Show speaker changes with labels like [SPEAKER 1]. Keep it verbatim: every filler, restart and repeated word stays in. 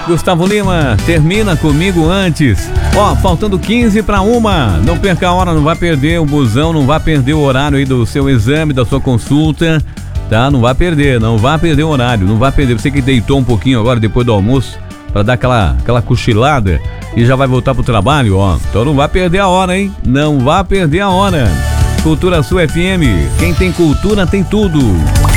[SPEAKER 1] Gustavo Lima, termina comigo antes. Ó, faltando quinze para uma. Não perca a hora, não vai perder o busão, não vai perder o horário aí do seu exame, da sua consulta, tá? Não vai perder, não vai perder o horário, não vai perder. Você que deitou um pouquinho agora depois do almoço para dar aquela, aquela cochilada e já vai voltar pro trabalho, ó. Então não vai perder a hora, hein? Não vai perder a hora. Cultura Sul F M, quem tem cultura tem tudo.